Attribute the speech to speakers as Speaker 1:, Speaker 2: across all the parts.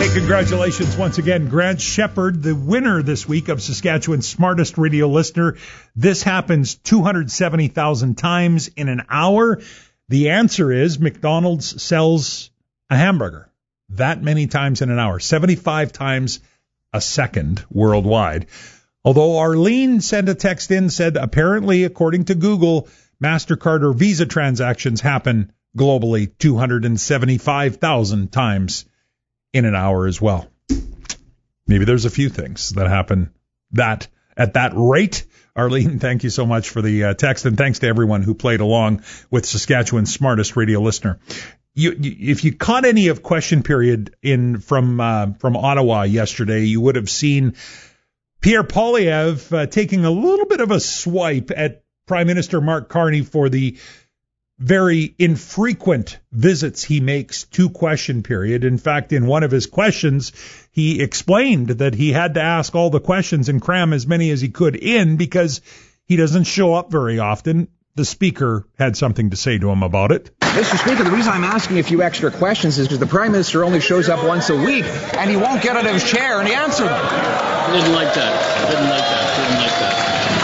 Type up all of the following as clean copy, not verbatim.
Speaker 1: Hey, congratulations once again, Grant Shepard, the winner this week of Saskatchewan's Smartest Radio Listener. This happens 270,000 times in an hour. The answer is McDonald's sells a hamburger that many times in an hour, 75 times a second worldwide. Although Arlene sent a text in, said apparently, according to Google, MasterCard or Visa transactions happen globally 275,000 times in an hour as well. Maybe there's a few things that happen at that rate. Arlene, thank you so much for the text, and thanks to everyone who played along with Saskatchewan's Smartest Radio Listener. If you caught any of Question Period from Ottawa yesterday, you would have seen Pierre Poilievre taking a little bit of a swipe at Prime Minister Mark Carney for the very infrequent visits he makes to Question Period. In fact, in one of his questions, he explained that he had to ask all the questions and cram as many as he could in because he doesn't show up very often. The Speaker had something to say to him about it.
Speaker 2: Mr. Speaker, the reason I'm asking a few extra questions is because the Prime Minister only shows up once a week, and he won't get out of his chair and answer them.
Speaker 3: Didn't like that.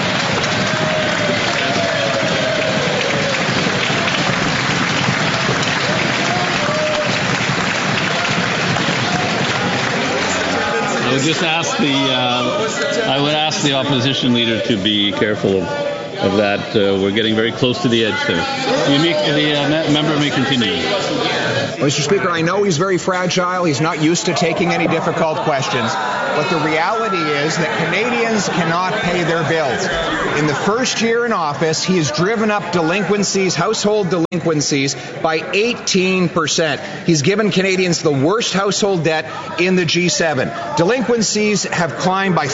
Speaker 3: I would ask the opposition leader to be careful of that. We're getting very close to the edge there. The member may continue.
Speaker 2: Mr. Speaker, I know he's very fragile. He's not used to taking any difficult questions. But the reality is that Canadians cannot pay their bills. In the first year in office, he has driven up delinquencies, household delinquencies, by 18%. He's given Canadians the worst household debt in the G7. Delinquencies have climbed by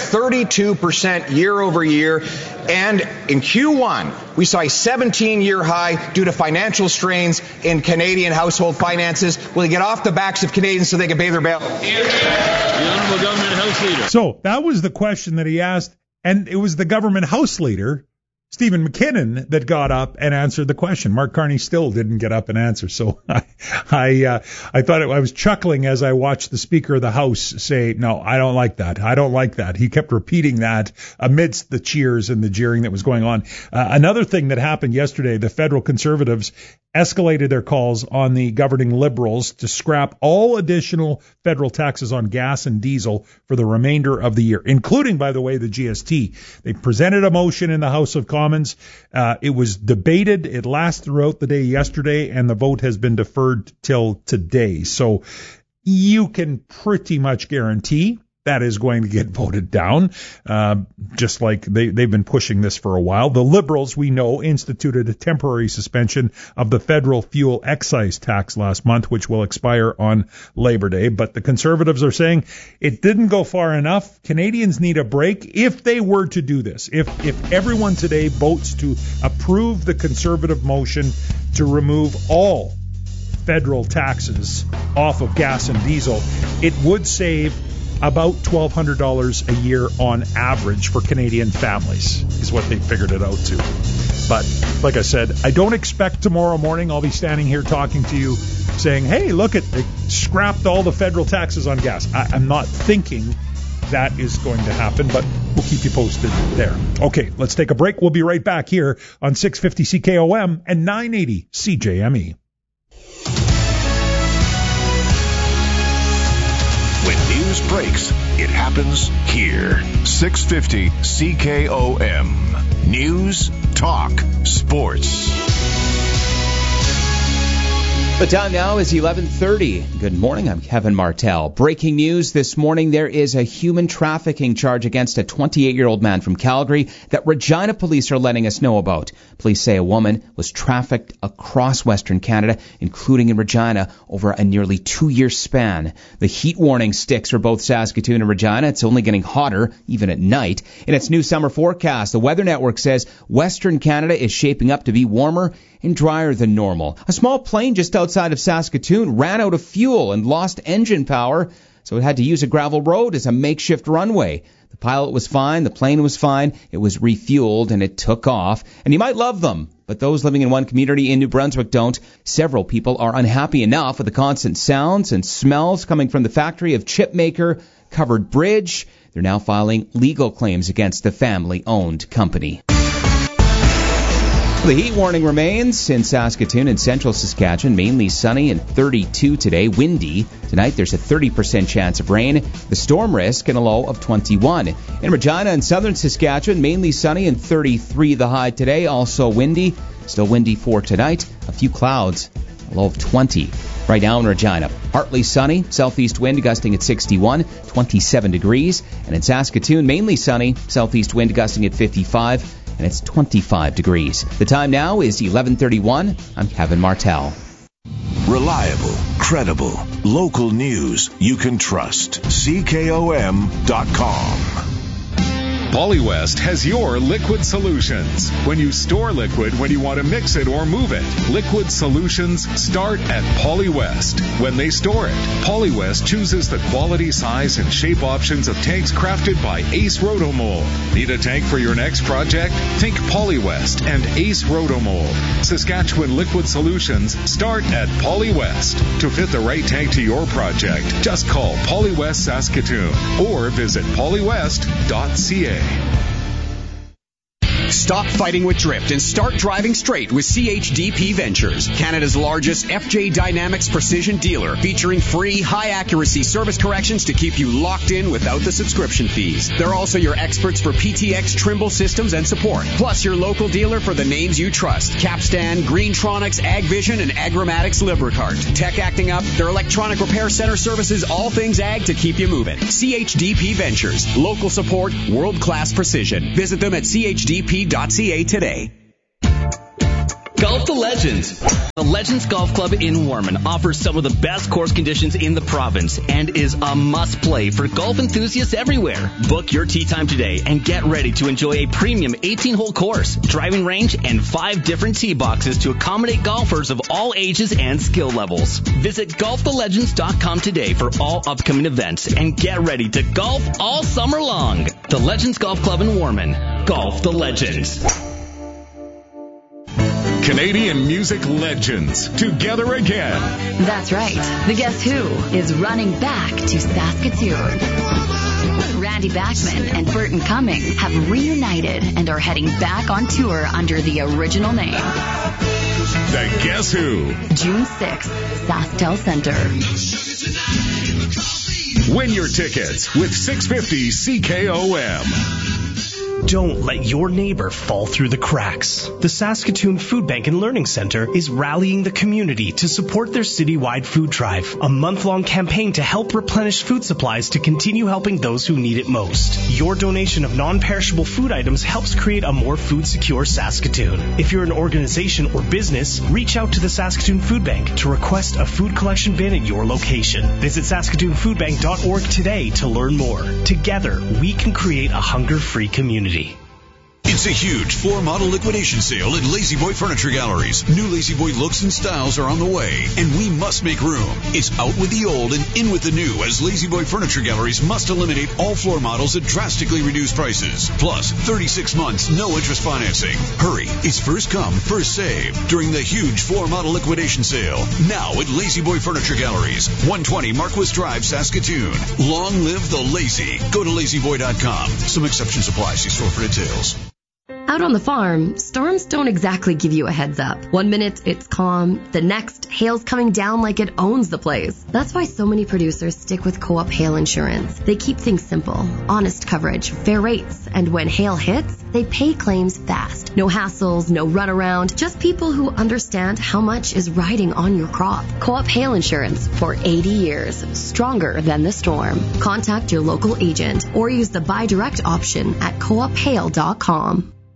Speaker 2: 32% year over year. And in Q1, we saw a 17-year high due to financial strains in Canadian household finances. Will he get off the backs of Canadians so they can pay their bill?
Speaker 3: The Honourable Government House Leader.
Speaker 1: So that was the question that he asked, and it was the Government House Leader, Stephen McKinnon, that got up and answered the question. Mark Carney still didn't get up and answer. So I thought I was chuckling as I watched the Speaker of the House say, no, I don't like that. I don't like that. He kept repeating that amidst the cheers and the jeering that was going on. Another thing that happened yesterday, the federal Conservatives escalated their calls on the governing Liberals to scrap all additional federal taxes on gas and diesel for the remainder of the year, including, by the way, the GST. They presented a motion in the House of Commons. It was debated. It lasted throughout the day yesterday, and the vote has been deferred till today. So you can pretty much guarantee that is going to get voted down, just like they've been pushing this for a while. The Liberals, we know, instituted a temporary suspension of the federal fuel excise tax last month, which will expire on Labor Day. But the Conservatives are saying it didn't go far enough. Canadians need a break if they were to do this. If everyone today votes to approve the Conservative motion to remove all federal taxes off of gas and diesel, it would save about $1,200 a year on average for Canadian families, is what they figured it out to. But like I said, I don't expect tomorrow morning I'll be standing here talking to you saying, hey, look, they scrapped all the federal taxes on gas. I'm not thinking that is going to happen, but we'll keep you posted there. Okay, let's take a break. We'll be right back here on 650 CKOM and 980 CJME.
Speaker 4: When news breaks, it happens here. 650 CKOM. News, talk, sports.
Speaker 5: The time now is 11:30. Good morning, I'm Kevin Martell. Breaking news this morning, there is a human trafficking charge against a 28-year-old man from Calgary that Regina police are letting us know about. Police say a woman was trafficked across Western Canada, including in Regina, over a nearly 2-year span. The heat warning sticks for both Saskatoon and Regina. It's only getting hotter, even at night. In its new summer forecast, the Weather Network says Western Canada is shaping up to be warmer and drier than normal. A small plane just outside of Saskatoon ran out of fuel and lost engine power, so it had to use a gravel road as a makeshift runway. The pilot was fine, the plane was fine, it was refueled, and it took off. And you might love them, but those living in one community in New Brunswick don't. Several people are unhappy enough with the constant sounds and smells coming from the factory of Chipmaker Covered Bridge. They're now filing legal claims against the family-owned company. The heat warning remains in Saskatoon and central Saskatchewan. Mainly sunny and 32 today. Windy. Tonight there's a 30% chance of rain. The storm risk and a low of 21. In Regina and southern Saskatchewan, mainly sunny and 33 the high today. Also windy. Still windy for tonight. A few clouds. A low of 20. Right now in Regina, partly sunny, southeast wind gusting at 61, 27 degrees. And in Saskatoon, mainly sunny, southeast wind gusting at 55, and it's 25 degrees. The time now is 11:31. I'm Kevin Martell.
Speaker 4: Reliable, credible, local news you can trust. CKOM.com.
Speaker 6: Polywest has your liquid solutions. When you store liquid, when you want to mix it or move it, liquid solutions start at Polywest. When they store it, Polywest chooses the quality, size, and shape options of tanks crafted by Ace Rotomold. Need a tank for your next project? Think Polywest and Ace Rotomold. Saskatchewan liquid solutions start at Polywest. To fit the right tank to your project, just call Polywest Saskatoon or visit polywest.ca.
Speaker 7: Stop fighting with drift and start driving straight with CHDP Ventures, Canada's largest FJ Dynamics precision dealer, featuring free, high-accuracy service corrections to keep you locked in without the subscription fees. They're also your experts for PTX Trimble systems and support, plus your local dealer for the names you trust: Capstan, Greentronics, AgVision, and Agromatics Lubricart. Tech acting up, their electronic repair center services all things ag to keep you moving. CHDP Ventures, local support, world-class precision. Visit them at CHDP.ca today.
Speaker 8: Golf the Legends. The Legends Golf Club in Warman offers some of the best course conditions in the province and is a must-play for golf enthusiasts everywhere. Book your tee time today and get ready to enjoy a premium 18-hole course, driving range, and 5 different tee boxes to accommodate golfers of all ages and skill levels. Visit golfthelegends.com today for all upcoming events and get ready to golf all summer long. The Legends Golf Club in Warman. Golf the Legends.
Speaker 6: Canadian music legends together again.
Speaker 9: That's right. The Guess Who is running back to Saskatoon. Randy Bachman and Burton Cumming have reunited and are heading back on tour under the original name.
Speaker 6: The Guess Who.
Speaker 9: June 6th, SaskTel Center.
Speaker 6: Win your tickets with 650 CKOM.
Speaker 10: Don't let your neighbor fall through the cracks. The Saskatoon Food Bank and Learning Center is rallying the community to support their citywide food drive, a month-long campaign to help replenish food supplies to continue helping those who need it most. Your donation of non-perishable food items helps create a more food-secure Saskatoon. If you're an organization or business, reach out to the Saskatoon Food Bank to request a food collection bin at your location. Visit saskatoonfoodbank.org today to learn more. Together, we can create a hunger-free community.
Speaker 11: It's a huge floor model liquidation sale at Lazy Boy Furniture Galleries. New Lazy Boy looks and styles are on the way, and we must make room. It's out with the old and in with the new, as Lazy Boy Furniture Galleries must eliminate all floor models at drastically reduced prices. Plus, 36 months, no interest financing. Hurry, it's first come, first save during the huge floor model liquidation sale. Now at Lazy Boy Furniture Galleries, 120 Marquis Drive, Saskatoon. Long live the lazy. Go to lazyboy.com. Some exceptions apply. See store for details.
Speaker 12: Out on the farm, storms don't exactly give you a heads up. One minute it's calm, the next hail's coming down like it owns the place. That's why so many producers stick with Co-op Hail Insurance. They keep things simple, honest coverage, fair rates, and when hail hits, they pay claims fast. No hassles, no runaround, just people who understand how much is riding on your crop. Co-op Hail Insurance for 80 years, stronger than the storm. Contact your local agent or use the buy direct option at coophail.com.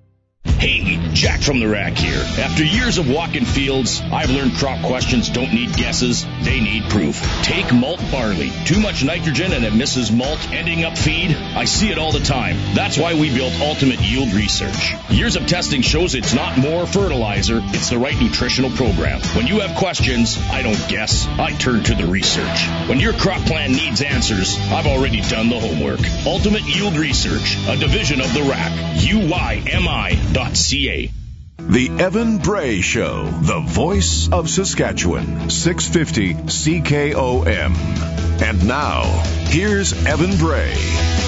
Speaker 13: Hey, Jack from the Rack here. After years of walking fields, I've learned crop questions don't need guesses, they need proof. Take malt barley. Too much nitrogen and it misses malt, ending up feed. I see it all the time. That's why we built Ultimate Yield Research. Years of testing shows it's not more fertilizer, it's the right nutritional program. When you have questions, I don't guess, I turn to the research. When your crop plan needs answers, I've already done the homework. Ultimate Yield Research, a division of the Rack. UYMI.ca.
Speaker 4: The Evan Bray Show, the voice of Saskatchewan, 650 CKOM. And now, here's Evan Bray.